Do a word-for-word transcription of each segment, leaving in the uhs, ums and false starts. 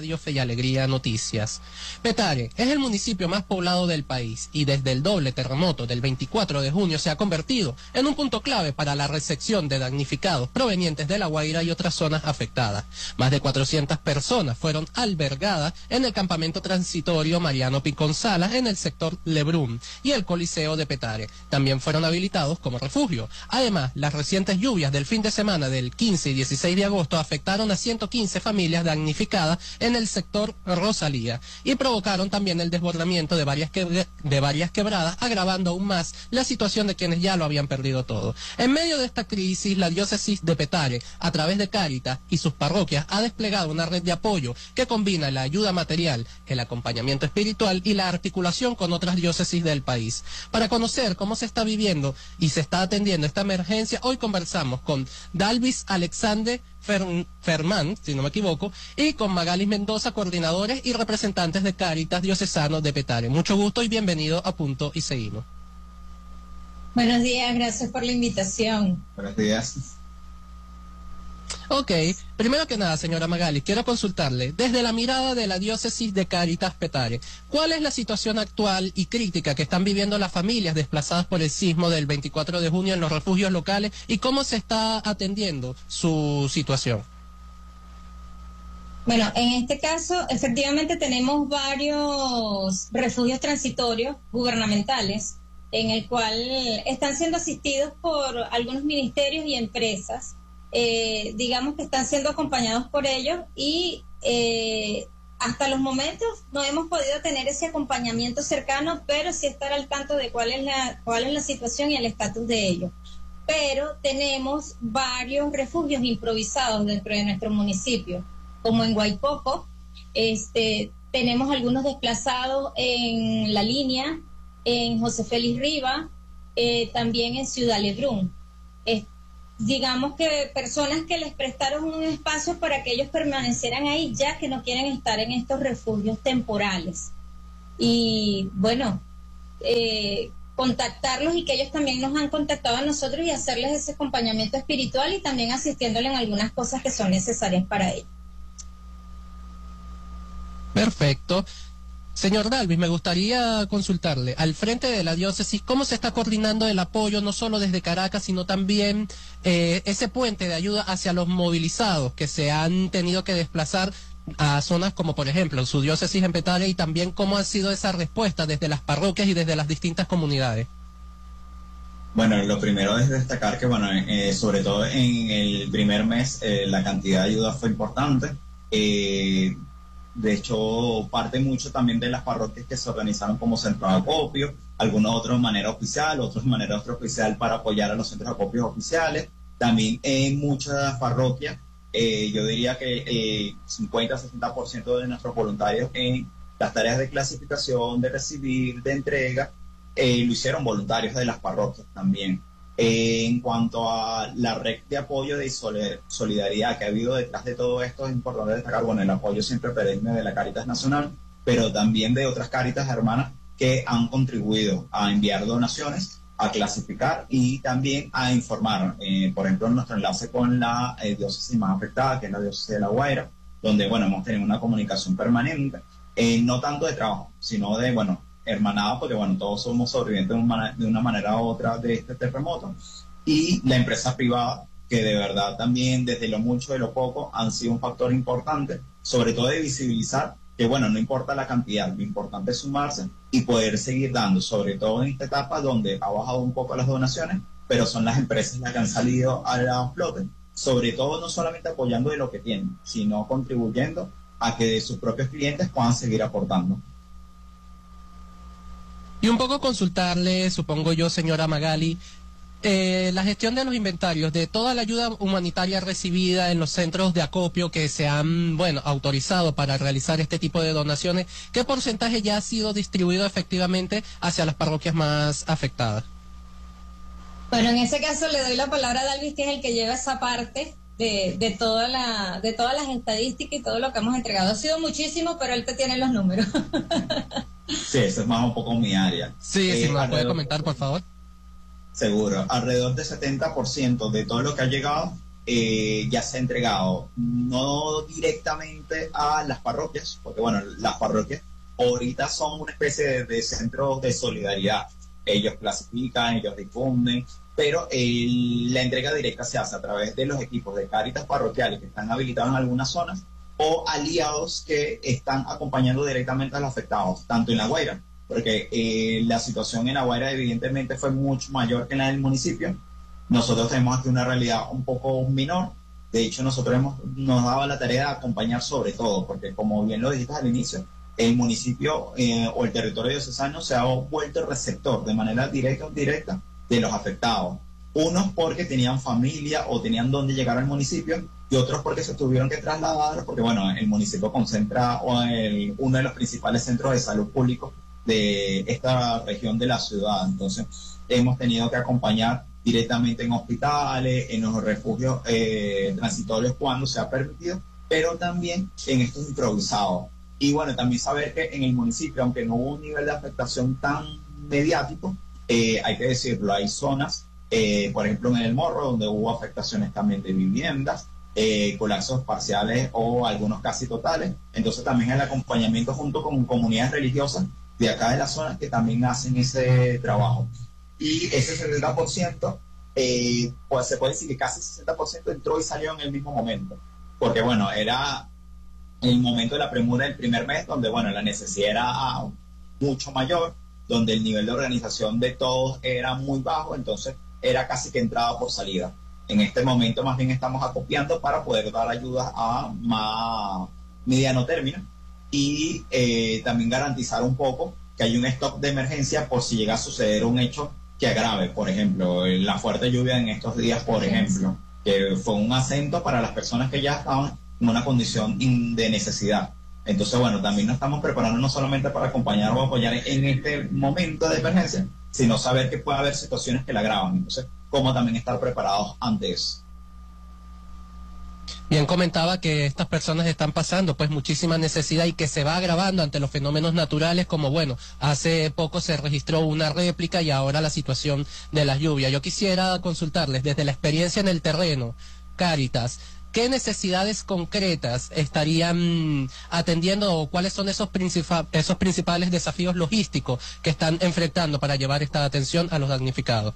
Radio Fe y Alegría Noticias. Petare es el municipio más poblado del país y desde el doble terremoto del veinticuatro de junio se ha convertido en un punto clave para la recepción de damnificados provenientes de La Guaira y otras zonas afectadas. Más de cuatrocientas personas fueron albergadas en el campamento transitorio Mariano Picón Salas en el sector Lebrún y el Coliseo de Petare. También fueron habilitados como refugio. Además, las recientes lluvias del fin de semana del quince y dieciséis de agosto afectaron a ciento quince familias damnificadas en el sector Rosalía y provocaron también el desbordamiento de varias, que, de varias quebradas, agravando aún más la situación de quienes ya lo habían perdido todo. En medio de esta crisis, la diócesis de Petare, a través de Cáritas y sus parroquias, ha desplegado una red de apoyo que combina la ayuda material, el acompañamiento espiritual y la articulación con otras diócesis del país. Para conocer cómo se está viviendo y se está atendiendo esta emergencia, hoy conversamos con Dalvis Alexander Fer Fermán, si no me equivoco, y con Magalis Mendoza, coordinadores y representantes de Cáritas Diocesano de Petare. Mucho gusto y bienvenido a Punto y Seguimos. Buenos días, gracias por la invitación. Buenos días. Ok, primero que nada, señora Magalis, quiero consultarle, desde la mirada de la diócesis de Cáritas Petare, ¿cuál es la situación actual y crítica que están viviendo las familias desplazadas por el sismo del veinticuatro de junio en los refugios locales y cómo se está atendiendo su situación? Bueno, en este caso, efectivamente tenemos varios refugios transitorios gubernamentales en el cual están siendo asistidos por algunos ministerios y empresas. Eh, digamos que están siendo acompañados por ellos y eh, hasta los momentos no hemos podido tener ese acompañamiento cercano, pero sí estar al tanto de cuál es la, cuál es la situación y el estatus de ellos. Pero tenemos varios refugios improvisados dentro de nuestro municipio, como en Guaypoco, este, tenemos algunos desplazados en La Línea, en José Félix Riva, eh, también en Ciudad Lebrún. Este, digamos que personas que les prestaron un espacio para que ellos permanecieran ahí, ya que no quieren estar en estos refugios temporales. Y bueno, eh, contactarlos y que ellos también nos han contactado a nosotros y hacerles ese acompañamiento espiritual y también asistiéndole en algunas cosas que son necesarias para ellos. Perfecto. Señor Dalvis, me gustaría consultarle, al frente de la diócesis, ¿cómo se está coordinando el apoyo, no solo desde Caracas, sino también eh, ese puente de ayuda hacia los movilizados que se han tenido que desplazar a zonas como, por ejemplo, su diócesis en Petare, y también cómo ha sido esa respuesta desde las parroquias y desde las distintas comunidades? Bueno, lo primero es destacar que, bueno, eh, sobre todo en el primer mes, eh, la cantidad de ayuda fue importante. Eh, De hecho, parte mucho también de las parroquias que se organizaron como centros de acopio, algunos otros de manera oficial, otros de manera extraoficial para apoyar a los centros de acopio oficiales. También en muchas parroquias, eh, yo diría que eh, cincuenta a sesenta por ciento de nuestros voluntarios en las tareas de clasificación, de recibir, de entrega, eh, lo hicieron voluntarios de las parroquias también. Eh, en cuanto a la red de apoyo y solidaridad que ha habido detrás de todo esto, es importante destacar, bueno, el apoyo siempre perenne de la Cáritas Nacional, pero también de otras Cáritas hermanas que han contribuido a enviar donaciones, a clasificar y también a informar. Eh, por ejemplo, nuestro enlace con la eh, diócesis más afectada, que es la diócesis de La Guaira, donde, bueno, hemos tenido una comunicación permanente, eh, no tanto de trabajo, sino de, bueno, hermanada, porque bueno, todos somos sobrevivientes de una, de una manera u otra de este terremoto, y la empresa privada, que de verdad también desde lo mucho y lo poco han sido un factor importante, sobre todo de visibilizar que bueno, no importa la cantidad, lo importante es sumarse y poder seguir dando, sobre todo en esta etapa donde ha bajado un poco las donaciones, pero son las empresas las que han salido a la flote, sobre todo no solamente apoyando de lo que tienen, sino contribuyendo a que sus propios clientes puedan seguir aportando. Y un poco consultarle, supongo yo, señora Magali, eh, la gestión de los inventarios, de toda la ayuda humanitaria recibida en los centros de acopio que se han, bueno, autorizado para realizar este tipo de donaciones, ¿qué porcentaje ya ha sido distribuido efectivamente hacia las parroquias más afectadas? Bueno, en ese caso le doy la palabra a Dalvis, que es el que lleva esa parte de, de, toda la, de todas las estadísticas y todo lo que hemos entregado. Ha sido muchísimo, pero él te tiene los números. Sí, eso es más un poco mi área. Sí, eh, si me puede comentar, por favor. Seguro. Alrededor del setenta por ciento de todo lo que ha llegado eh, ya se ha entregado, no directamente a las parroquias, porque bueno, las parroquias ahorita son una especie de, de centros de solidaridad. Ellos clasifican, ellos difunden, pero el, la entrega directa se hace a través de los equipos de Cáritas parroquiales que están habilitados en algunas zonas o aliados que están acompañando directamente a los afectados, tanto en La Guaira, porque eh, la situación en La Guaira evidentemente fue mucho mayor que en la del municipio. Nosotros tenemos aquí una realidad un poco menor. De hecho, nosotros hemos, nos daba la tarea de acompañar sobre todo, porque como bien lo dijiste al inicio, el municipio eh, o el territorio diocesano se ha vuelto receptor de manera directa o indirecta de los afectados. Unos porque tenían familia o tenían dónde llegar al municipio, y otros porque se tuvieron que trasladar, porque bueno, el municipio concentra o el, uno de los principales centros de salud público de esta región de la ciudad. Entonces, hemos tenido que acompañar directamente en hospitales, en los refugios eh, transitorios cuando se ha permitido, pero también en estos improvisados. Y bueno, también saber que en el municipio, aunque no hubo un nivel de afectación tan mediático, eh, hay que decirlo, hay zonas, eh, por ejemplo en el Morro, donde hubo afectaciones también de viviendas, eh, colapsos parciales o algunos casi totales. Entonces también el acompañamiento junto con comunidades religiosas de acá de la zona que también hacen ese trabajo. Y ese setenta por ciento, eh, pues se puede decir que casi sesenta por ciento entró y salió en el mismo momento. Porque bueno, era el momento de la premura del primer mes, donde bueno, la necesidad era mucho mayor, donde el nivel de organización de todos era muy bajo, entonces era casi que entrada por salida. En este momento más bien estamos acopiando para poder dar ayuda a más mediano término y eh, también garantizar un poco que hay un stock de emergencia por si llega a suceder un hecho que agrave, por ejemplo, la fuerte lluvia en estos días, por ejemplo, que fue un acento para las personas que ya estaban en una condición de necesidad. Entonces, bueno, también nos estamos preparando no solamente para acompañar o apoyar en este momento de emergencia, sino saber que puede haber situaciones que la agravan. Entonces, cómo también estar preparados ante eso. Bien comentaba que estas personas están pasando pues muchísima necesidad y que se va agravando ante los fenómenos naturales, como bueno, hace poco se registró una réplica y ahora la situación de las lluvias. Yo quisiera consultarles desde la experiencia en el terreno, Cáritas, ¿qué necesidades concretas estarían atendiendo o cuáles son esos, principal, esos principales desafíos logísticos que están enfrentando para llevar esta atención a los damnificados?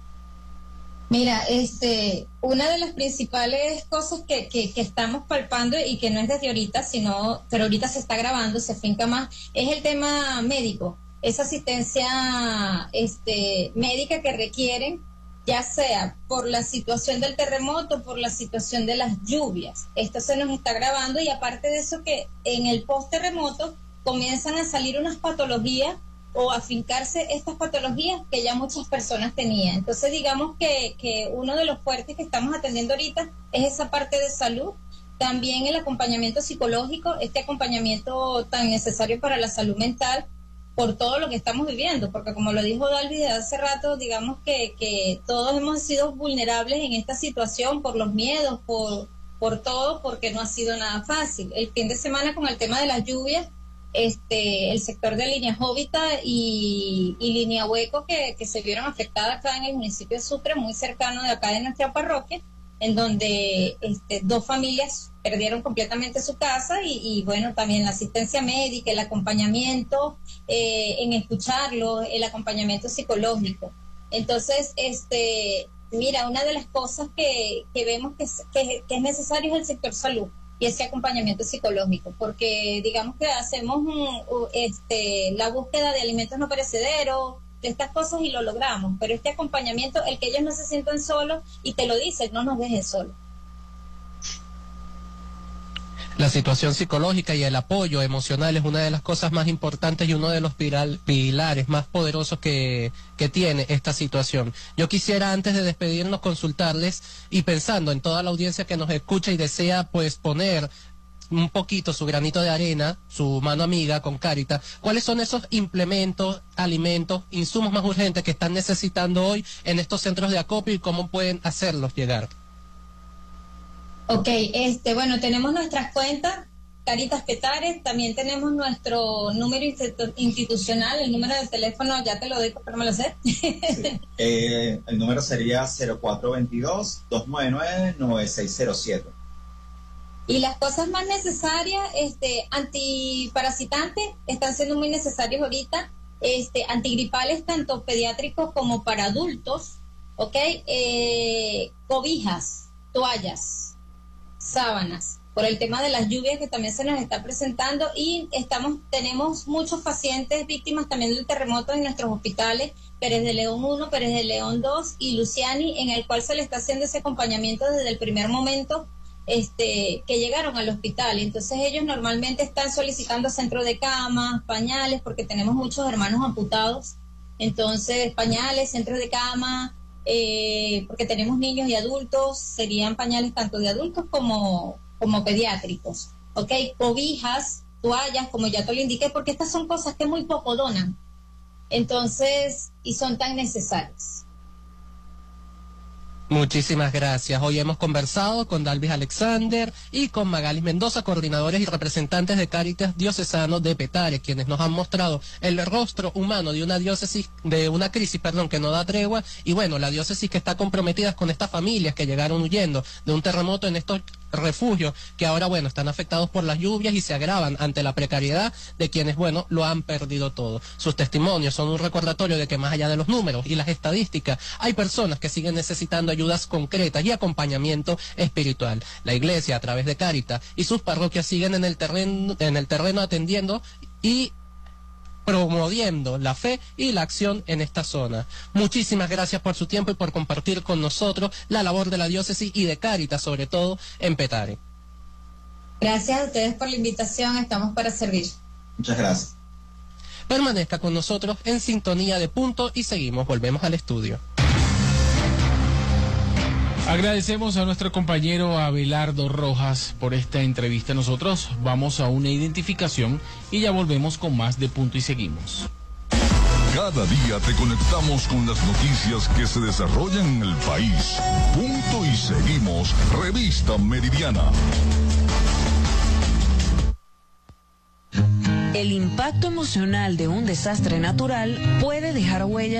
Mira, este, una de las principales cosas que, que, que estamos palpando y que no es desde ahorita, sino, pero ahorita se está grabando, se finca más, es el tema médico, esa asistencia este, médica que requieren, ya sea por la situación del terremoto, por la situación de las lluvias. Esto se nos está grabando y aparte de eso que en el post-terremoto comienzan a salir unas patologías o a fincarse estas patologías que ya muchas personas tenían. Entonces digamos que, que uno de los fuertes que estamos atendiendo ahorita es esa parte de salud, también el acompañamiento psicológico, este acompañamiento tan necesario para la salud mental por todo lo que estamos viviendo, porque como lo dijo Dalvi de hace rato, digamos que, que todos hemos sido vulnerables en esta situación por los miedos, por, por todo, porque no ha sido nada fácil. El fin de semana con el tema de las lluvias, este el sector de Línea Jovita y, y Línea Hueco que, que se vieron afectadas acá en el municipio de Sucre, muy cercano de acá de nuestra parroquia, en donde este, dos familias perdieron completamente su casa y, y bueno, también la asistencia médica, el acompañamiento eh, en escucharlo, el acompañamiento psicológico. Entonces, este mira, una de las cosas que, que vemos que, que, que es necesario es el sector salud y ese acompañamiento psicológico, porque digamos que hacemos un, este, la búsqueda de alimentos no perecederos, de estas cosas y lo logramos, pero este acompañamiento, el que ellos no se sientan solos y te lo dicen, no nos dejes solos. La situación psicológica y el apoyo emocional es una de las cosas más importantes y uno de los pilar, pilares más poderosos que, que tiene esta situación. Yo quisiera antes de despedirnos consultarles y pensando en toda la audiencia que nos escucha y desea pues poner un poquito su granito de arena, su mano amiga con Cáritas, ¿cuáles son esos implementos, alimentos, insumos más urgentes que están necesitando hoy en estos centros de acopio y cómo pueden hacerlos llegar? Ok, este, bueno, tenemos nuestras cuentas Caritas Petare. También tenemos nuestro número institu- institucional, el número de teléfono, ya te lo digo, pero no me lo sé. Sí. Eh, el número sería cero cuatro dos dos, dos nueve nueve, nueve seis cero siete. Y las cosas más necesarias, este, antiparasitantes, están siendo muy necesarios ahorita, este, antigripales tanto pediátricos como para adultos, ¿ok? Eh, cobijas, toallas, sábanas, por el tema de las lluvias que también se nos está presentando, y estamos tenemos muchos pacientes víctimas también del terremoto en nuestros hospitales, Pérez de León uno, Pérez de León dos y Luciani, en el cual se le está haciendo ese acompañamiento desde el primer momento este que llegaron al hospital. Entonces ellos normalmente están solicitando centro de cama, pañales, porque tenemos muchos hermanos amputados, entonces pañales, centros de cama, eh, porque tenemos niños y adultos, serían pañales tanto de adultos como como pediátricos, ¿ok? Cobijas, toallas, como ya te lo indiqué, porque estas son cosas que muy poco donan, entonces, y son tan necesarias. Muchísimas gracias. Hoy hemos conversado con Dalvis Alexander y con Magalis Mendoza, coordinadores y representantes de Cáritas Diocesano de Petare, quienes nos han mostrado el rostro humano de una diócesis, de una crisis, perdón, que no da tregua, y bueno, la diócesis que está comprometida con estas familias que llegaron huyendo de un terremoto en estos refugios que ahora, bueno, están afectados por las lluvias y se agravan ante la precariedad de quienes, bueno, lo han perdido todo. Sus testimonios son un recordatorio de que más allá de los números y las estadísticas, hay personas que siguen necesitando ayudas concretas y acompañamiento espiritual. La Iglesia, a través de Cáritas y sus parroquias, siguen en el terreno, en el terreno atendiendo y promoviendo la fe y la acción en esta zona. Muchísimas gracias por su tiempo y por compartir con nosotros la labor de la diócesis y de Cáritas, sobre todo en Petare. Gracias a ustedes por la invitación, estamos para servir. Muchas gracias. Permanezca con nosotros en sintonía de Punto y seguimos, volvemos al estudio. Agradecemos a nuestro compañero Abelardo Rojas por esta entrevista. Nosotros vamos a una identificación y ya volvemos con más de Punto y seguimos. Cada día te conectamos con las noticias que se desarrollan en el país. Punto y seguimos, Revista Meridiana. El impacto emocional de un desastre natural puede dejar huella